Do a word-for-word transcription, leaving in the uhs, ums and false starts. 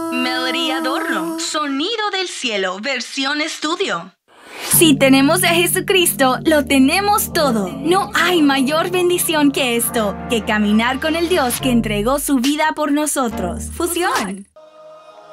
Melody Adorno, Sonido del Cielo, versión estudio. Si tenemos a Jesucristo, lo tenemos todo. No hay mayor bendición que esto, que caminar con el Dios que entregó su vida por nosotros. Fusión.